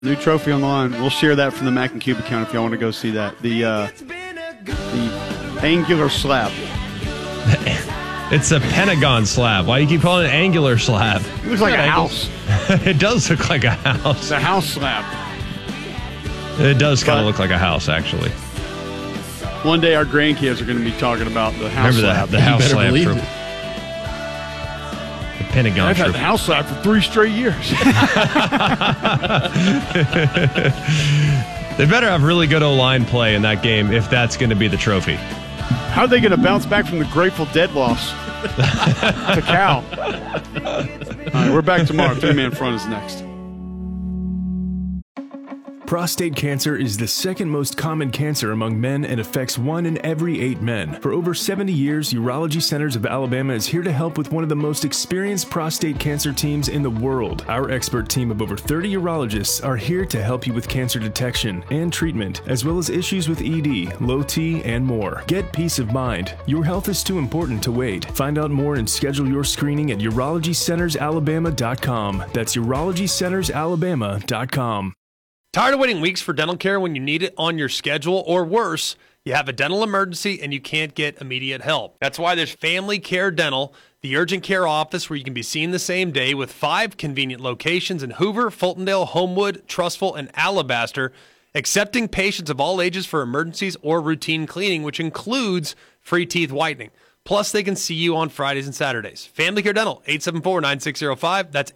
New trophy online. We'll share that from the Mac and Cube account if y'all want to go see that. The angular slab. It's a pentagon slab. Why do you keep calling it an angular slab? It looks like a house. It does look like a house. It's a house slab. It does kind of look like a house, actually. One day our grandkids are going to be talking about the house slab. The house slab trophy. The Pentagon I've had trophy. the house slab for 3 straight years. They better have really good O-line play in that game if that's going to be the trophy. How are they going to bounce back from the Grateful Dead loss to Cal? All right, we're back tomorrow. 3-Man Front is next. Prostate cancer is the second most common cancer among men and affects 1 in every 8 men. For over 70 years, Urology Centers of Alabama is here to help with one of the most experienced prostate cancer teams in the world. Our expert team of over 30 urologists are here to help you with cancer detection and treatment, as well as issues with ED, low T, and more. Get peace of mind. Your health is too important to wait. Find out more and schedule your screening at urologycentersalabama.com. That's urologycentersalabama.com. Tired of waiting weeks for dental care when you need it on your schedule, or worse, you have a dental emergency and you can't get immediate help? That's why there's Family Care Dental, the urgent care office where you can be seen the same day, with 5 convenient locations in Hoover, Fultondale, Homewood, Trussville, and Alabaster, accepting patients of all ages for emergencies or routine cleaning, which includes free teeth whitening. Plus, they can see you on Fridays and Saturdays. Family Care Dental, 874-9605. That's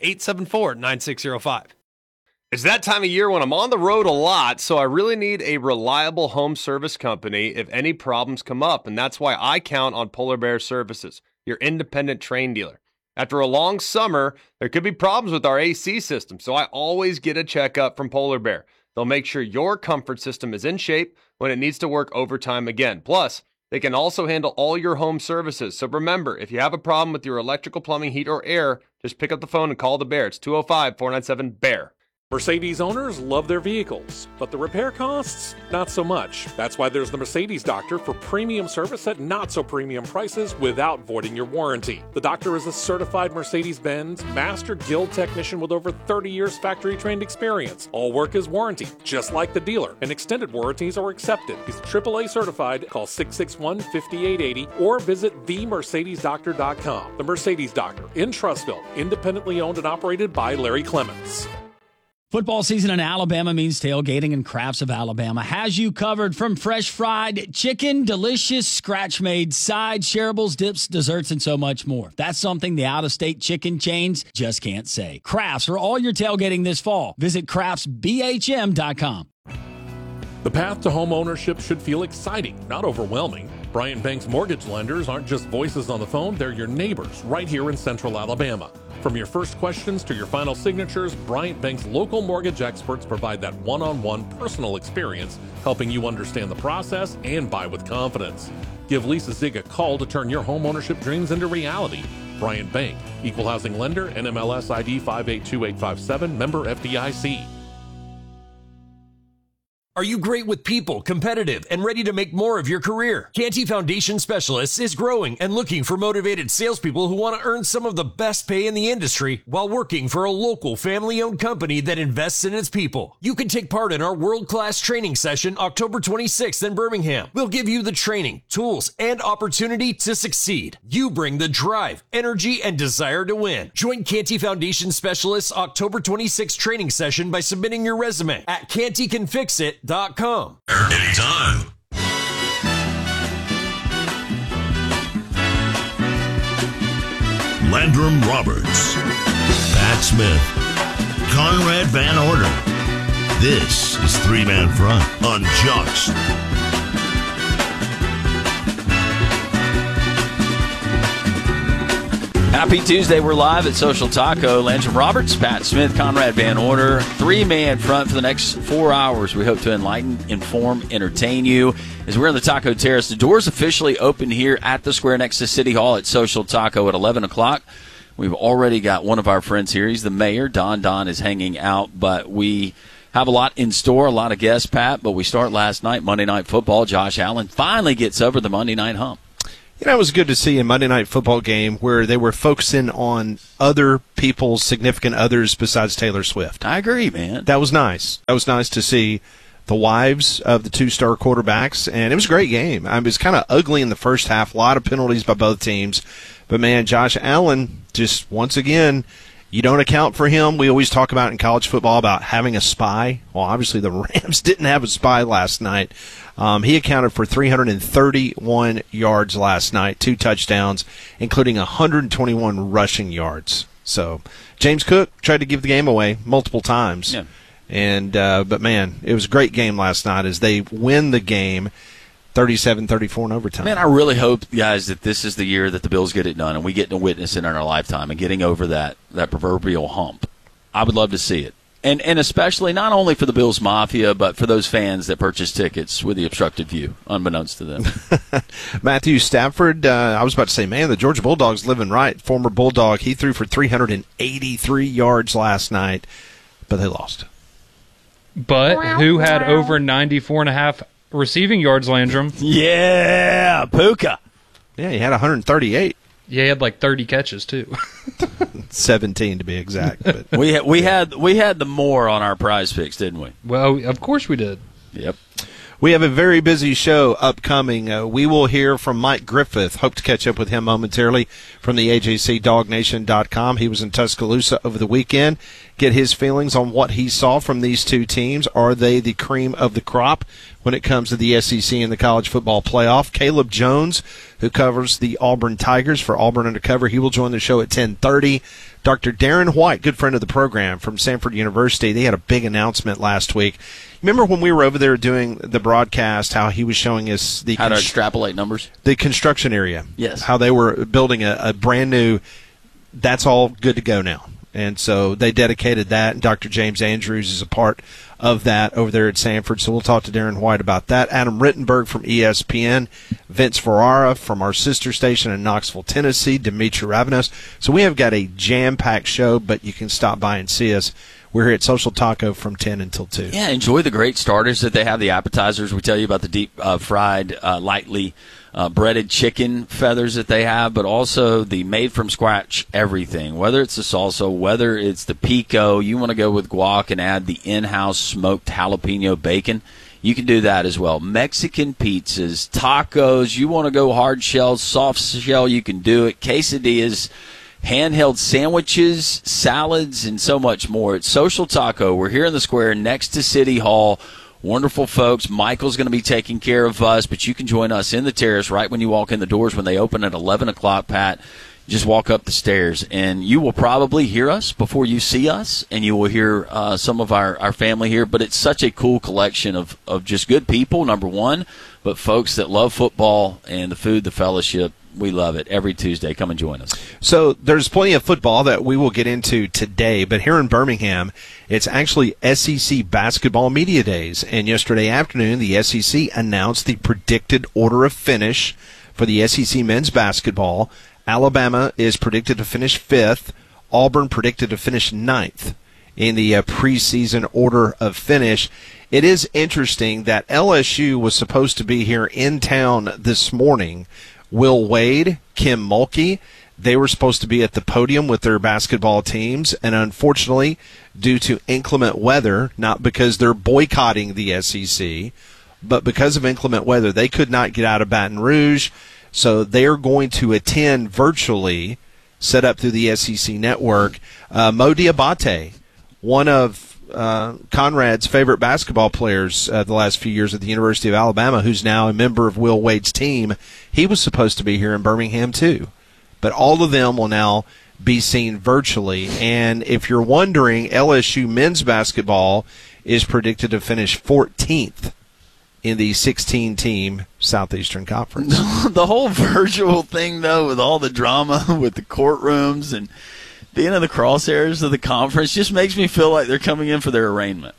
874-9605. It's that time of year when I'm on the road a lot, so I really need a reliable home service company if any problems come up, and that's why I count on Polar Bear Services, your independent Trane dealer. After a long summer, there could be problems with our AC system, so I always get a checkup from Polar Bear. They'll make sure your comfort system is in shape when it needs to work overtime again. Plus, they can also handle all your home services. So remember, if you have a problem with your electrical, plumbing, heat, or air, just pick up the phone and call the Bear. It's 205-497-BEAR. Mercedes owners love their vehicles, but the repair costs, not so much. That's why there's the Mercedes Doctor for premium service at not so premium prices without voiding your warranty. The Doctor is a certified Mercedes-Benz Master Guild technician with over 30 years factory trained experience. All work is warranted, just like the dealer, and extended warranties are accepted. He's AAA certified. Call 661-5880 or visit themercedesdoctor.com. The Mercedes Doctor in Trussville, independently owned and operated by Larry Clements. Football season in Alabama means tailgating, and Crafts of Alabama has you covered. From fresh fried chicken, delicious scratch-made sides, shareables, dips, desserts, and so much more. That's something the out-of-state chicken chains just can't say. Crafts for all your tailgating this fall. Visit craftsbhm.com. The path to home ownership should feel exciting, not overwhelming. Bryant Bank's mortgage lenders aren't just voices on the phone, they're your neighbors right here in Central Alabama. From your first questions to your final signatures, Bryant Bank's local mortgage experts provide that one-on-one personal experience, helping you understand the process and buy with confidence. Give Lisa Zig a call to turn your home ownership dreams into reality. Bryant Bank, Equal Housing Lender, NMLS ID 582857, member FDIC. Are you great with people, competitive, and ready to make more of your career? Canty Foundation Specialists is growing and looking for motivated salespeople who want to earn some of the best pay in the industry while working for a local family-owned company that invests in its people. You can take part in our world-class training session October 26th in Birmingham. We'll give you the training, tools, and opportunity to succeed. You bring the drive, energy, and desire to win. Join Canty Foundation Specialists October 26th training session by submitting your resume at cantycanfixit.com. Anytime. Landrum Roberts, Pat Smith, Conrad Van Order. This is 3-Man Front on Jocks. Happy Tuesday. We're live at Social Taco. Landrum Roberts, Pat Smith, Conrad Van Order. 3-Man Front for the next 4 hours. We hope to enlighten, inform, entertain you. As we're in the Taco Terrace, the doors officially open here at the square next to City Hall at Social Taco at 11 o'clock. We've already got one of our friends here. He's the mayor. Don is hanging out, but we have a lot in store, a lot of guests, Pat. But we start last night, Monday Night Football. Josh Allen finally gets over the Monday night hump. You know, it was good to see a Monday Night Football game where they were focusing on other people's significant others besides Taylor Swift. I agree, man. That was nice. That was nice to see the wives of the two-star quarterbacks, and it was a great game. I mean, it was kind of ugly in the first half, a lot of penalties by both teams. But, man, Josh Allen, just once again, you don't account for him. We always talk about in college football about having a spy. Well, obviously the Rams didn't have a spy last night. He accounted for 331 yards last night, 2 touchdowns, including 121 rushing yards. So James Cook tried to give the game away multiple times. Yeah. And but, man, it was a great game last night as they win the game 37-34 in overtime. Man, I really hope, guys, that this is the year that the Bills get it done and we get to witness it in our lifetime and getting over that proverbial hump. I would love to see it. And especially not only for the Bills Mafia, but for those fans that purchase tickets with the obstructed view, unbeknownst to them. Matthew Stafford, I was about to say, man, the Georgia Bulldogs living right. Former Bulldog, he threw for 383 yards last night, but they lost. But who had over 94.5 receiving yards, Landrum? Yeah, Puka. Yeah, he had 138. Yeah, he had like 30 catches too. 17 to be exact. But we had the more on our prize picks, didn't we? Well, of course we did. Yep. We have a very busy show upcoming. We will hear from Mike Griffith. Hope to catch up with him momentarily from the AJCDogNation.com. He was in Tuscaloosa over the weekend. Get his feelings on what he saw from these two teams. Are they the cream of the crop when it comes to the SEC and the college football playoff? Caleb Jones, who covers the Auburn Tigers for Auburn Undercover, he will join the show at 10:30. Dr. Darren White, good friend of the program from Samford University, they had a big announcement last week. Remember when we were over there doing the broadcast, how he was showing us how to extrapolate numbers? The construction area. Yes. How they were building a brand new, that's all good to go now. And so they dedicated that, and Dr. James Andrews is a part of that over there at Samford. So we'll talk to Darren White about that. Adam Rittenberg from ESPN, Vince Ferrara from our sister station in Knoxville, Tennessee, Dimitri Ravenos. So we have got a jam-packed show, but you can stop by and see us. We're here at Social Taco from 10 until 2. Yeah, enjoy the great starters that they have, the appetizers. We tell you about the deep fried, lightly breaded chicken feathers that they have, but also the made-from-scratch everything. Whether it's the salsa, whether it's the pico, you want to go with guac and add the in-house smoked jalapeno bacon, you can do that as well. Mexican pizzas, tacos, you want to go hard shell, soft shell, you can do it. Quesadillas, handheld sandwiches, salads, and so much more. It's Social Taco. We're here in the square next to City Hall. Wonderful folks. Michael's going to be taking care of us, but you can join us in the terrace right when you walk in the doors when they open at 11 o'clock, Pat. Just walk up the stairs, and you will probably hear us before you see us, and you will hear some of our family here. But it's such a cool collection of just good people, number one, but folks that love football and the food, the fellowship. We love it. Every Tuesday, come and join us. So there's plenty of football that we will get into today, but here in Birmingham, it's actually SEC Basketball Media Days. And yesterday afternoon, the SEC announced the predicted order of finish for the SEC men's basketball. Alabama is predicted to finish 5th. Auburn predicted to finish 9th in the preseason order of finish. It is interesting that LSU was supposed to be here in town this morning. Will Wade, Kim Mulkey, they were supposed to be at the podium with their basketball teams, and unfortunately, due to inclement weather, not because they're boycotting the SEC, but because of inclement weather, they could not get out of Baton Rouge, so they are going to attend virtually, set up through the SEC network. Mo Diabate, one of Conrad's favorite basketball players the last few years at the University of Alabama, who's now a member of Will Wade's team, he was supposed to be here in Birmingham too. But all of them will now be seen virtually. And if you're wondering, LSU men's basketball is predicted to finish 14th in the 16-team Southeastern Conference. The whole virtual thing, though, with all the drama with the courtrooms and being in the crosshairs of the conference just makes me feel like they're coming in for their arraignment.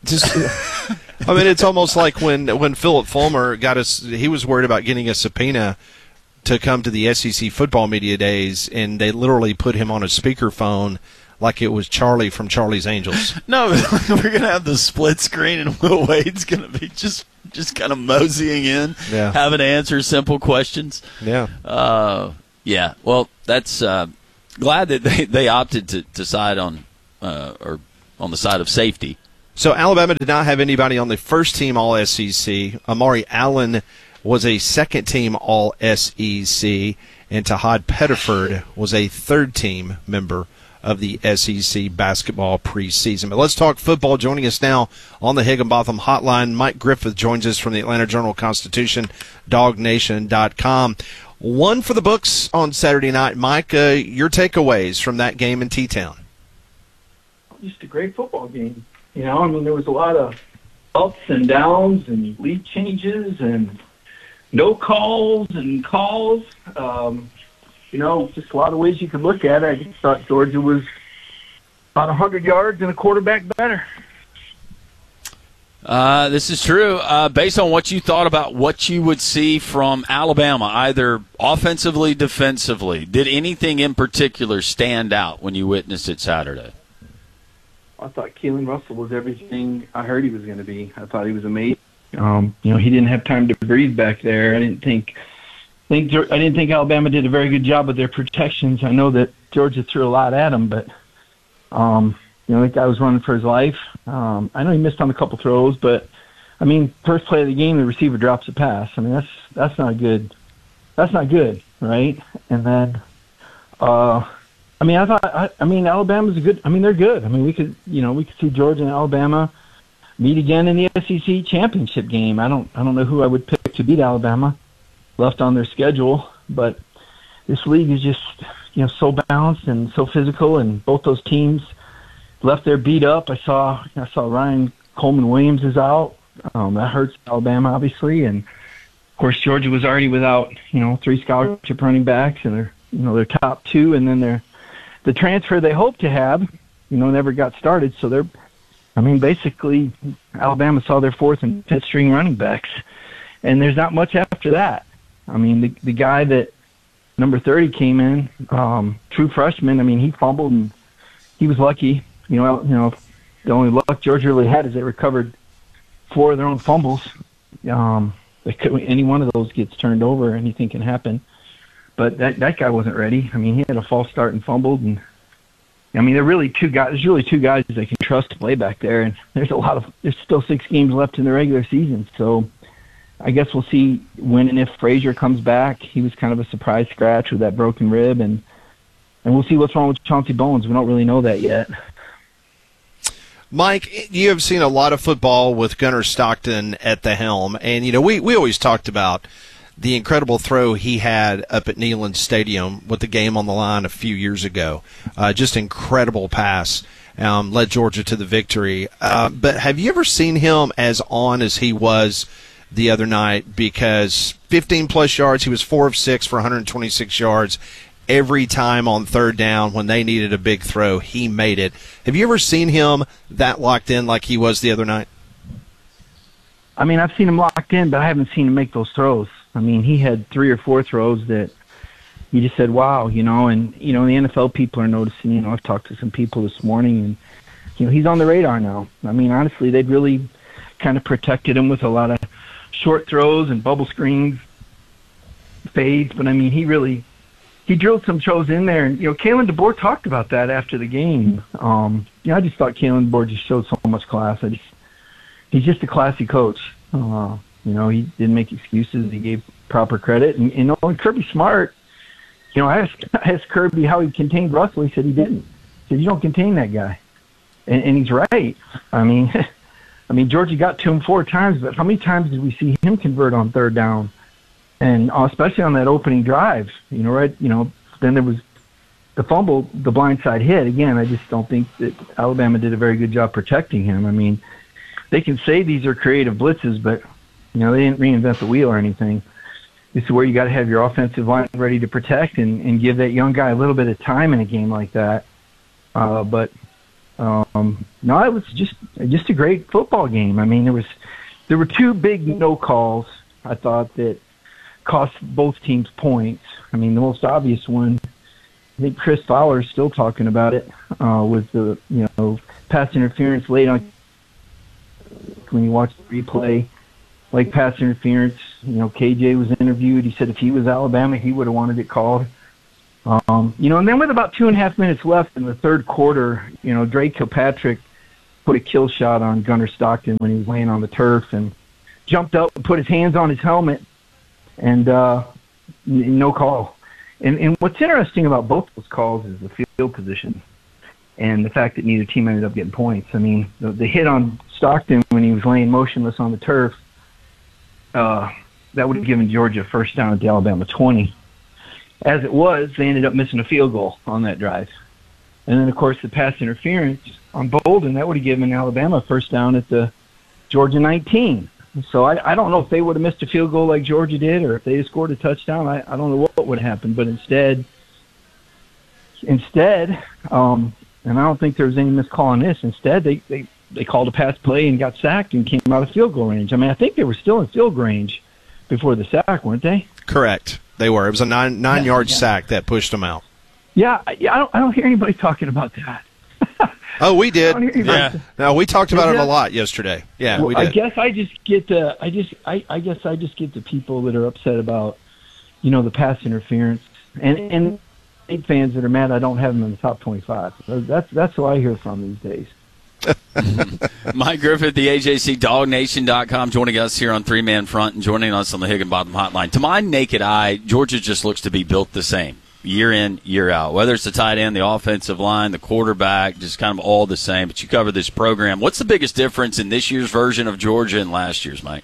I mean, it's almost like when Philip Fulmer he was worried about getting a subpoena to come to the SEC football media days, and they literally put him on a speakerphone like it was Charlie from Charlie's Angels. No, we're going to have the split screen, and Will Wade's going to be just just kind of moseying in, having to answer simple questions. Yeah. Yeah. Well, that's glad that they opted to side on or on the side of safety. So Alabama did not have anybody on the first team All-SEC. Amari Allen was a second-team All-SEC, and Tahad Pettiford was a third-team member of the SEC basketball preseason. But let's talk football. Joining us now on the Higginbotham Hotline, Mike Griffith joins us from the Atlanta Journal-Constitution, DogNation.com. One for the books on Saturday night. Mike, your takeaways from that game in T-Town? Just a great football game. You know, I mean, there was a lot of ups and downs and lead changes and no calls and calls. You know, just a lot of ways you could look at it. I just thought Georgia was about 100 yards and a quarterback better. This is true. Based on what you thought about what you would see from Alabama, either offensively, defensively, did anything in particular stand out when you witnessed it Saturday? I thought Keelan Russell was everything I heard he was going to be. I thought he was amazing. You know, he didn't have time to breathe back there. I didn't think Alabama did a very good job with their protections. I know that Georgia threw a lot at him, but you know, that guy was running for his life. I know he missed on a couple throws, but I mean, first play of the game, the receiver drops a pass. I mean, that's not good. That's not good, right? And then, I mean, Alabama's a good. I mean, they're good. I mean, we could see Georgia and Alabama meet again in the SEC championship game. I don't know who I would pick to beat Alabama, left on their schedule. But this league is just, you know, so balanced and so physical, and both those teams left there beat up. I saw Ryan Coleman Williams is out. That hurts Alabama, obviously, and of course Georgia was already without, you know, 3 scholarship running backs, and their top 2, and then the transfer they hoped to have, you know, never got started. So basically Alabama saw their 4th and 5th string running backs, and there's not much after that. I mean, the guy that number 30 came in, true freshman. I mean, he fumbled and he was lucky. You know, the only luck Georgia really had is they recovered 4 of their own fumbles. Any one of those gets turned over, anything can happen. But that guy wasn't ready. I mean, he had a false start and fumbled. And I mean, there's really two guys they can trust to play back there. And there's still 6 games left in the regular season. So I guess we'll see when and if Frazier comes back. He was kind of a surprise scratch with that broken rib, and we'll see what's wrong with Chauncey Bowens. We don't really know that yet. Mike, you have seen a lot of football with Gunnar Stockton at the helm, and you know we always talked about the incredible throw he had up at Neyland Stadium with the game on the line a few years ago. Just incredible pass, led Georgia to the victory. But have you ever seen him as on as he was the other night? Because 15-plus yards, he was 4 of 6 for 126 yards. Every time on third down when they needed a big throw, he made it. Have you ever seen him that locked in like he was the other night? I mean, I've seen him locked in, but I haven't seen him make those throws. I mean, he had 3 or 4 throws that you just said, wow, you know, and, you know, the NFL people are noticing. You know, I've talked to some people this morning, and, you know, he's on the radar now. I mean, honestly, they'd really kind of protected him with a lot of short throws and bubble screens, fades, but, I mean, he drilled some throws in there. And, you know, Kalen DeBoer talked about that after the game. You know, I just thought Kalen DeBoer just showed so much class. He's just a classy coach. You know, he didn't make excuses. He gave proper credit. And, you know, and Kirby Smart, you know, I asked Kirby how he contained Russell. He said he didn't. He said, you don't contain that guy. And he's right. I mean, Georgia got to him 4 times, but how many times did we see him convert on third down? And especially on that opening drive, you know, right? You know, then there was the fumble, the blindside hit. Again, I just don't think that Alabama did a very good job protecting him. I mean, they can say these are creative blitzes, but, you know, they didn't reinvent the wheel or anything. This is where you got to have your offensive line ready to protect and give that young guy a little bit of time in a game like that. No, it was just a great football game. I mean, there were 2 big no calls, I thought, that cost both teams points. I mean, the most obvious one, I think Chris Fowler is still talking about it, with the, you know, pass interference late on when you watch the replay. like pass interference. KJ was interviewed. He said if he was Alabama, he would have wanted it called. And then with about 2.5 minutes left in the third quarter, Drake Kilpatrick put a kill shot on Gunnar Stockton when he was laying on the turf and jumped up and put his hands on his helmet, and no call. And what's interesting about both those calls is the field position and the fact that neither team ended up getting points. I mean, the hit on Stockton when he was laying motionless on the turf, that would have given Georgia first down at the Alabama 20. As it was, they ended up missing a field goal on that drive. And then, of course, the pass interference on Bolden, that would have given Alabama first down at the Georgia 19. So I don't know if they would have missed a field goal like Georgia did, or if they had scored a touchdown. I don't know what would have happened. But instead, and I don't think there was any missed call on this. Instead, they called a pass play and got sacked and came out of field goal range. I mean, I think they were still in field goal range before the sack, weren't they? Correct. They were. It was a nine-yard sack that pushed them out. Yeah, I don't hear anybody talking about that. Oh, we did. Yeah. No, we talked about it a lot yesterday. Yeah, we did. I guess I just get the people that are upset about, the pass interference, and fans that are mad I don't have them in the top 25. That's who I hear from these days. Mike Griffith, the AJC DogNation.com, joining us here on Three Man Front and joining us on the Higginbottom Hotline. To my naked eye, Georgia just looks to be built the same, year in, year out. Whether it's the tight end, the offensive line, the quarterback, just kind of all the same. But you cover this program. What's the biggest difference in this year's version of Georgia and last year's, Mike?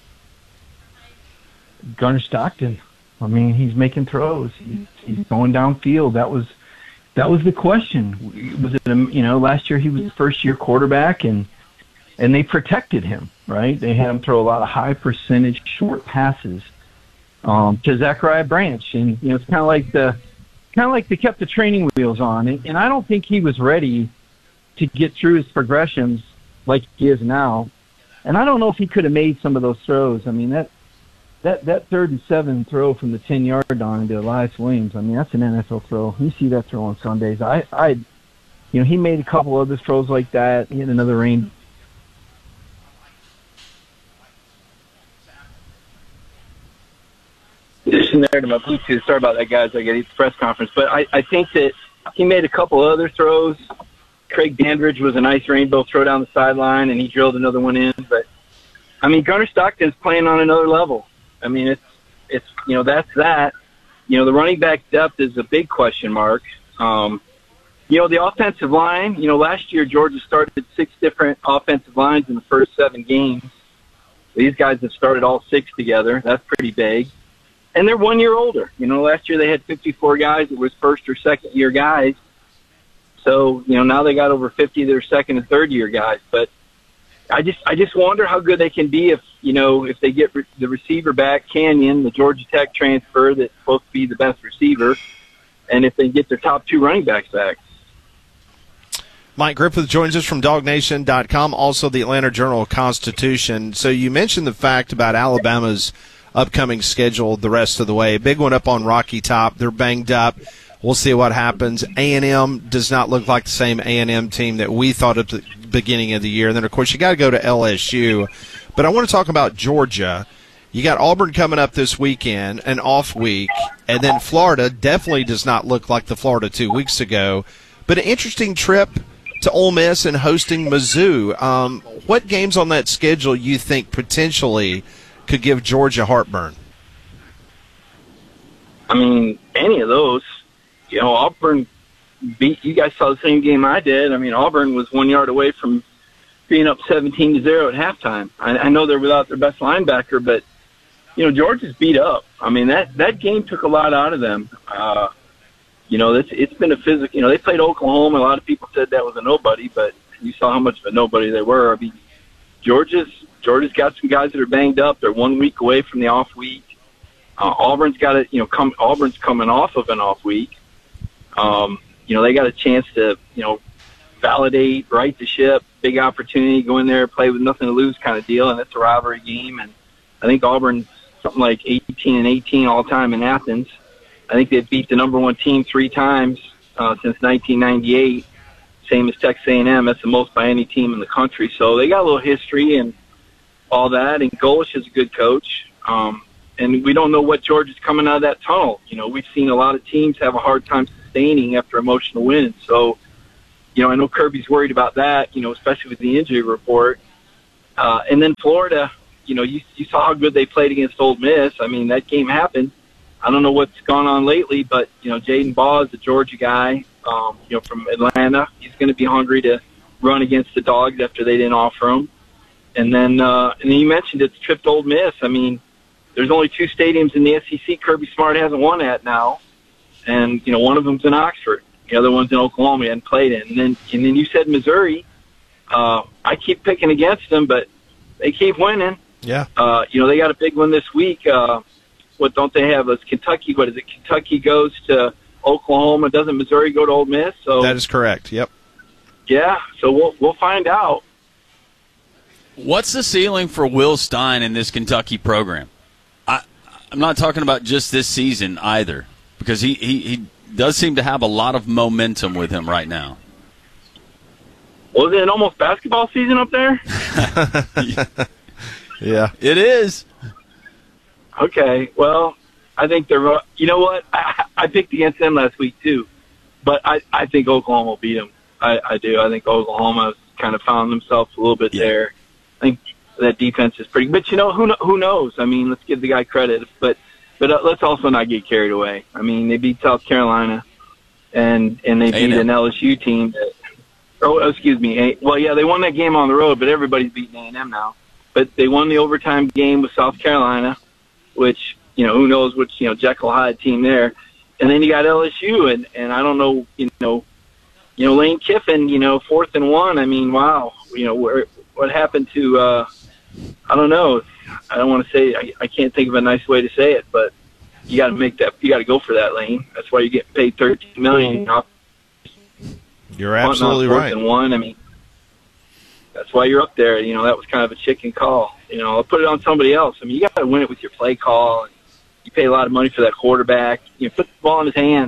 Gunnar Stockton. I mean, he's making throws. He's going downfield. That was the question. Was it last year he was the first-year quarterback, and they protected him, right? They had him throw a lot of high percentage short passes to Zachariah Branch, and it's kind of like they kept the training wheels on, and I don't think he was ready to get through his progressions like he is now. And I don't know if he could have made some of those throws. I mean, that 3rd and 7 throw from the 10-yard line to Elias Williams, I mean, that's an NFL throw. You see that throw on Sundays. He made a couple other throws like that. He had another rain. Addition there to my Bluetooth. Sorry about that, guys. I got to eat the press conference. But I think that he made a couple other throws. Craig Dandridge was a nice rainbow throw down the sideline, and he drilled another one in. But, I mean, Gunnar Stockton's playing on another level. I mean, it's that's that. The running back depth is a big question mark. The offensive line, last year Georgia started 6 different offensive lines in the first 7 games. These guys have started all 6 together. That's pretty big. And they're 1 year older. Last year they had 54 guys that was first or second year guys. So, now they got over 50 that are second and third year guys. But I just wonder how good they can be if they get the receiver back, Canyon, the Georgia Tech transfer that's supposed to be the best receiver, and if they get their top 2 running backs back. Mike Griffith joins us from DogNation.com, also the Atlanta Journal-Constitution. So you mentioned the fact about Alabama's upcoming schedule the rest of the way. Big one up on Rocky Top. They're banged up. We'll see what happens. A&M does not look like the same A&M team that we thought at the beginning of the year. And then, of course, you got to go to LSU. But I want to talk about Georgia. You got Auburn coming up this weekend, an off week. And then Florida definitely does not look like the Florida 2 weeks ago. But an interesting trip to Ole Miss and hosting Mizzou. What games on that schedule you think potentially could give Georgia heartburn? I mean, any of those. Auburn beat, you guys saw the same game I did. I mean, Auburn was 1 yard away from being up 17-0 at halftime. I know they're without their best linebacker, but, Georgia's beat up. I mean, that game took a lot out of them. It's been a physical, they played Oklahoma. A lot of people said that was a nobody, but you saw how much of a nobody they were. I mean, Georgia's got some guys that are banged up. They're 1 week away from the off week. Auburn's got Auburn's coming off of an off week. They got a chance to, validate, right the ship, big opportunity, go in there, play with nothing to lose kind of deal, and it's a rivalry game. And I think Auburn's something like 18-18 all time in Athens. I think they've beat the number 1 team 3 times since 1998, same as Texas A&M. That's the most by any team in the country. So they got a little history, and all that, and Golish is a good coach. And we don't know what Georgia's coming out of that tunnel. You know, we've seen a lot of teams have a hard time sustaining after emotional wins. So, you know, I know Kirby's worried about that, you know, especially with the injury report. And then Florida, you know, you saw how good they played against Ole Miss. I mean, that game happened. I don't know what's gone on lately, but, you know, Jaden Baugh is a Georgia guy, you know, from Atlanta. He's going to be hungry to run against the Dogs after they didn't offer him. And then you mentioned it's tripped Ole Miss. I mean, there's only 2 stadiums in the SEC Kirby Smart hasn't won at now. And, you know, one of them's in Oxford. The other one's in Oklahoma he hadn't played in. And then you said Missouri. I keep picking against them, but they keep winning. Yeah. You know, they got a big one this week. What don't they have? It's Kentucky. What is it? Kentucky goes to Oklahoma. Doesn't Missouri go to Ole Miss? So that is correct. Yep. Yeah. So we'll find out. What's the ceiling for Will Stein in this Kentucky program? I'm not talking about just this season either, because he does seem to have a lot of momentum with him right now. Was it almost basketball season up there? Yeah. It is. Okay, well, I think they're – you know what? I picked against them last week too, but I think Oklahoma will beat them. I do. I think Oklahoma has kind of found themselves a little bit there. I think that defense is pretty – but, you know, who knows? I mean, let's give the guy credit. But let's also not get carried away. I mean, they beat South Carolina, and they beat an LSU team that – oh, excuse me. Well, yeah, they won that game on the road, but everybody's beating A&M now. But they won the overtime game with South Carolina, which, you know, who knows which, you know, Jekyll Hyde team there. And then you got LSU, and I don't know, you know, Lane Kiffin, you know, 4th and 1. I mean, wow, you know, what happened to, I don't know. I don't want to say, I can't think of a nice way to say it, but you got to make that, you got to go for that, Lane. That's why you get paid $13 million. You're absolutely right. 4th and 1. I mean, that's why you're up there. You know, that was kind of a chicken call. You know, I'll put it on somebody else. I mean, you got to win it with your play call. And you pay a lot of money for that quarterback. You know, put the ball in his hands.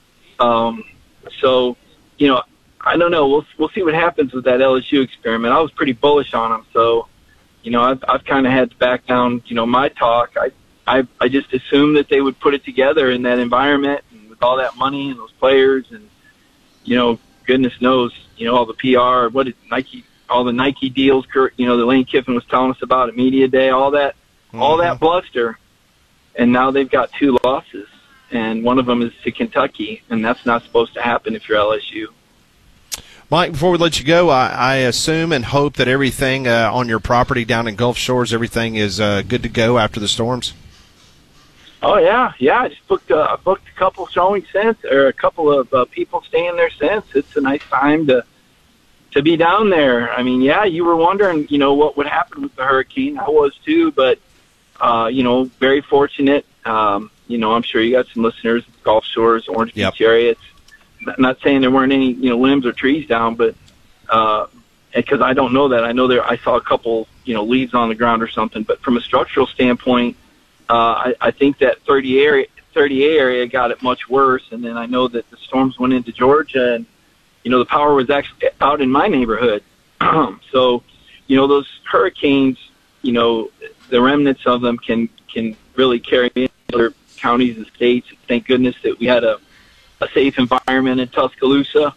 So, you know, I don't know. We'll see what happens with that LSU experiment. I was pretty bullish on them. So, you know, I've kind of had to back down, you know, my talk. I just assumed that they would put it together in that environment and with all that money and those players and, you know, goodness knows, you know, all the PR, what did Nike, all the Nike deals, you know, that Lane Kiffin was telling us about at Media Day, all that bluster. And now they've got 2 losses, and one of them is to Kentucky, and that's not supposed to happen if you're LSU. Mike, before we let you go, I assume and hope that everything on your property down in Gulf Shores, everything is good to go after the storms. Oh yeah. I just booked a couple showings since, or a couple of people staying there since. It's a nice time to be down there. I mean, yeah, you were wondering, you know, what would happen with the hurricane. I was too, but you know, very fortunate. You know, I'm sure you got some listeners at Gulf Shores, Orange Beach area. It's not saying there weren't any, you know, limbs or trees down, but because I don't know that. I know I saw a couple, you know, leaves on the ground or something. But from a structural standpoint, I think that 30A area got it much worse. And then I know that the storms went into Georgia, and you know, the power was actually out in my neighborhood. So, you know, those hurricanes, you know, the remnants of them can really carry in other counties and states. Thank goodness that we had a safe environment in Tuscaloosa.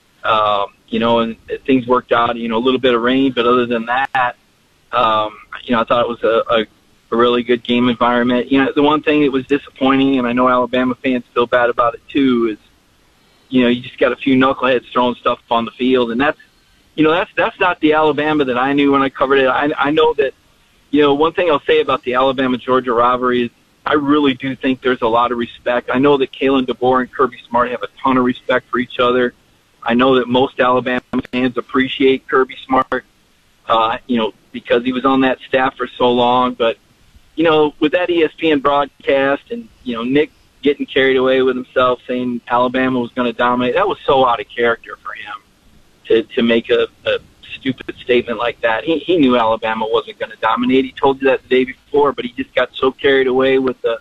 You know, and things worked out, you know, a little bit of rain, but other than that, you know, I thought it was a really good game environment. You know, the one thing that was disappointing, and I know Alabama fans feel bad about it too, is, you know, you just got a few knuckleheads throwing stuff on the field, and that's, you know, that's not the Alabama that I knew when I covered it. I know that, you know, one thing I'll say about the Alabama-Georgia rivalry is I really do think there's a lot of respect. I know that Kalen DeBoer and Kirby Smart have a ton of respect for each other. I know that most Alabama fans appreciate Kirby Smart, you know, because he was on that staff for so long. But, you know, with that ESPN broadcast and, you know, Nick getting carried away with himself saying Alabama was going to dominate, that was so out of character for him to make a stupid statement like that. He knew Alabama wasn't going to dominate. He told you that the day before, but he just got so carried away with the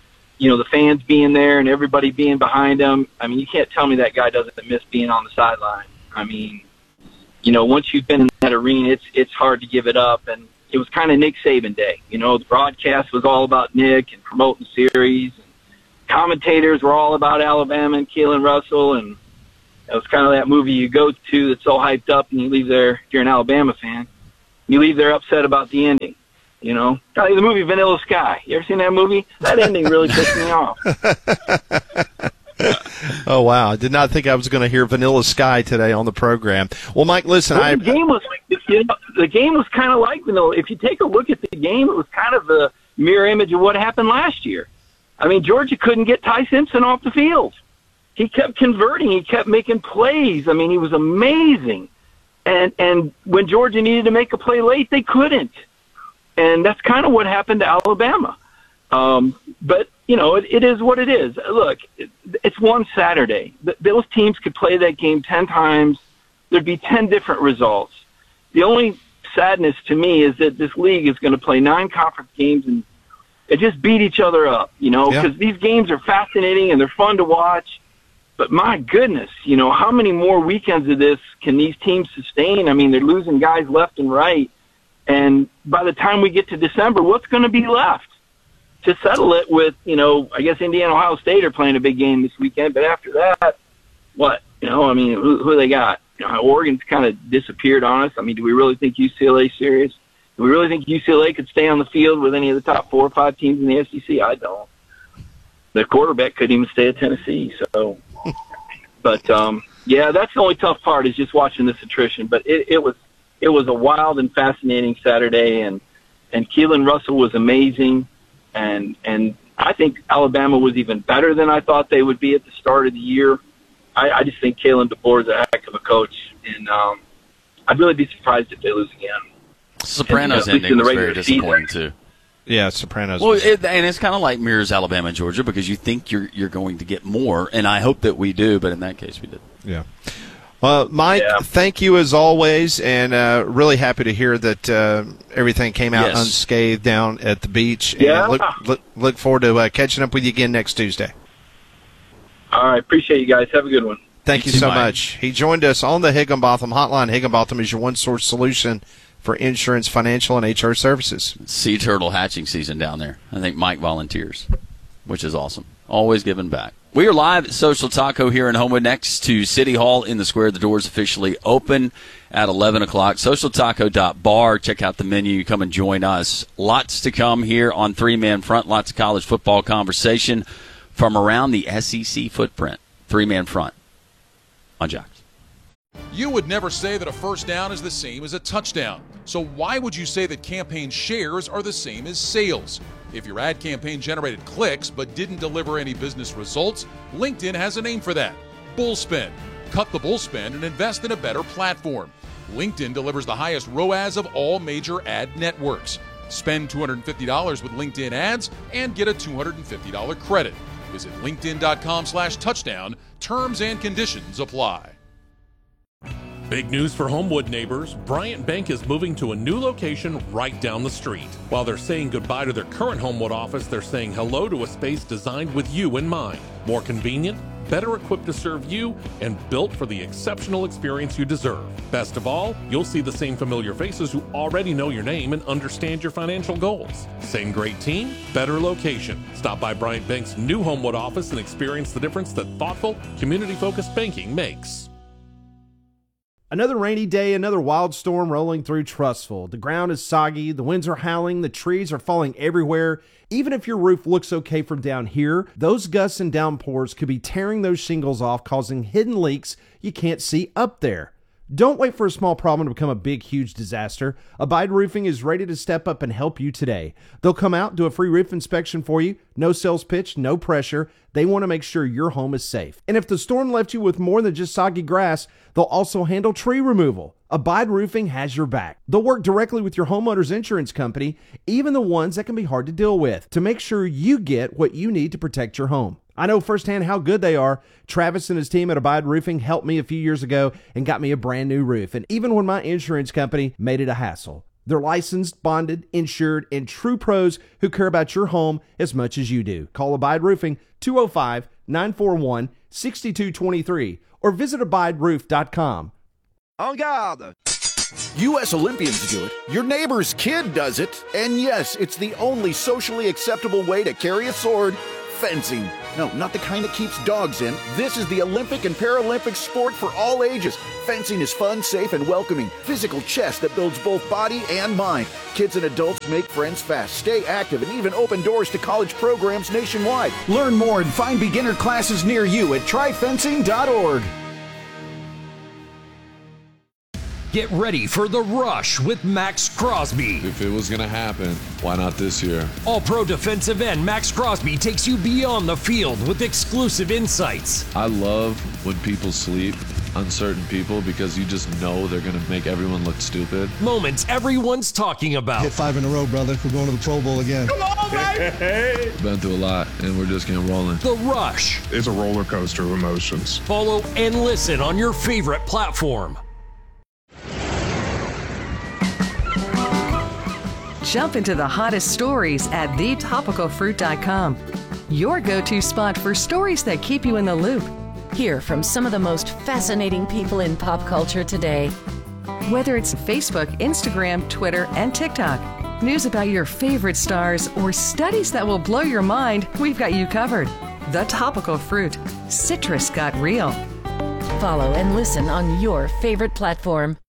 fans being there and everybody being behind him. I mean, you can't tell me that guy doesn't miss being on the sideline. I mean, you know, once you've been in that arena, it's hard to give it up. And it was kind of Nick Saban day. You know, the broadcast was all about Nick and promoting the series. And commentators were all about Alabama and Keelan Russell, and it was kind of that movie you go to that's all hyped up, and you leave there, if you're an Alabama fan, you leave there upset about the ending. You know, the movie Vanilla Sky. You ever seen that movie? That ending really pissed me off. Oh, wow. I did not think I was going to hear Vanilla Sky today on the program. Well, Mike, listen. The game was kind of like Vanilla. If you take a look at the game, it was kind of the mirror image of what happened last year. I mean, Georgia couldn't get Ty Simpson off the field. He kept converting. He kept making plays. I mean, he was amazing. And when Georgia needed to make a play late, they couldn't. And that's kind of what happened to Alabama. But, you know, it is what it is. Look, it's one Saturday. Those teams could play that game 10 times. There'd be 10 different results. The only sadness to me is that this league is going to play 9 conference games and just beat each other up, you know, because these games are fascinating and they're fun to watch. But my goodness, you know, how many more weekends of this can these teams sustain? I mean, they're losing guys left and right. And by the time we get to December, what's going to be left? To settle it with, you know, I guess Indiana, Ohio State are playing a big game this weekend. But after that, what? You know, I mean, who they got? You know, Oregon's kind of disappeared on us. I mean, do we really think UCLA's serious? Do we really think UCLA could stay on the field with any of the top 4 or 5 teams in the SEC? I don't. The quarterback couldn't even stay at Tennessee. So, but yeah, that's the only tough part is just watching this attrition. But it was a wild and fascinating Saturday, and Keelan Russell was amazing, and I think Alabama was even better than I thought they would be at the start of the year. I just think Kalen DeBoer is a heck of a coach, and I'd really be surprised if they lose again. Sopranos ending was very disappointing too. Yeah, Sopranos. Well, and it's kind of like mirrors Alabama and Georgia because you think you're going to get more, and I hope that we do, but in that case we did. Yeah. Mike, thank you as always, and really happy to hear that everything came out unscathed down at the beach. Yeah. And look forward to catching up with you again next Tuesday. All right. Appreciate you guys. Have a good one. Thank you so much. He joined us on the Higginbotham Hotline. Higginbotham is your one-source solution for insurance, financial, and HR services. Sea turtle hatching season down there. I think Mike volunteers, which is awesome. Always giving back. We are live at Social Taco here in Homewood next to City Hall in the square. The doors officially open at 11 o'clock. SocialTaco.bar. Check out the menu. Come and join us. Lots to come here on Three Man Front. Lots of college football conversation from around the SEC footprint. Three Man Front on Jocks. You would never say that a first down is the same as a touchdown. So why would you say that campaign shares are the same as sales? If your ad campaign generated clicks but didn't deliver any business results, LinkedIn has a name for that. Bullspend. Cut the bullspend and invest in a better platform. LinkedIn delivers the highest ROAS of all major ad networks. Spend $250 with LinkedIn ads and get a $250 credit. Visit linkedin.com/touchdown. Terms and conditions apply. Big news for Homewood neighbors. Bryant Bank is moving to a new location right down the street. While they're saying goodbye to their current Homewood office, they're saying hello to a space designed with you in mind. More convenient, better equipped to serve you, and built for the exceptional experience you deserve. Best of all, you'll see the same familiar faces who already know your name and understand your financial goals. Same great team, better location. Stop by Bryant Bank's new Homewood office and experience the difference that thoughtful, community-focused banking makes. Another rainy day, another wild storm rolling through Trussville. The ground is soggy, the winds are howling, the trees are falling everywhere. Even if your roof looks okay from down here, those gusts and downpours could be tearing those shingles off, causing hidden leaks you can't see up there. Don't wait for a small problem to become a big, huge disaster. Abide Roofing is ready to step up and help you today. They'll come out, do a free roof inspection for you. No sales pitch, no pressure. They want to make sure your home is safe. And if the storm left you with more than just soggy grass, they'll also handle tree removal. Abide Roofing has your back. They'll work directly with your homeowner's insurance company, even the ones that can be hard to deal with, to make sure you get what you need to protect your home. I know firsthand how good they are. Travis and his team at Abide Roofing helped me a few years ago and got me a brand new roof. And even when my insurance company made it a hassle. They're licensed, bonded, insured, and true pros who care about your home as much as you do. Call Abide Roofing 205-941-6223 or visit abideroof.com. En garde! U.S. Olympians do it. Your neighbor's kid does it. And yes, it's the only socially acceptable way to carry a sword. Fencing. No, not the kind that keeps dogs in. This is the Olympic and Paralympic sport for all ages. Fencing is fun, safe, and welcoming. Physical chess that builds both body and mind. Kids and adults make friends fast, stay active, and even open doors to college programs nationwide. Learn more and find beginner classes near you at tryfencing.org. Get ready for The Rush with Max Crosby. If it was going to happen, why not this year? All-pro defensive end Max Crosby takes you beyond the field with exclusive insights. I love when people sleep on certain people because you just know they're going to make everyone look stupid. Moments everyone's talking about. Hit 5 in a row, brother. We're going to the Pro Bowl again. Come on, baby! Been through a lot, and we're just getting rolling. The Rush. It's a roller coaster of emotions. Follow and listen on your favorite platform. Jump into the hottest stories at thetopicalfruit.com. Your go-to spot for stories that keep you in the loop. Hear from some of the most fascinating people in pop culture today. Whether it's Facebook, Instagram, Twitter, and TikTok, news about your favorite stars, or studies that will blow your mind, we've got you covered. The Topical Fruit. Citrus got real. Follow and listen on your favorite platform.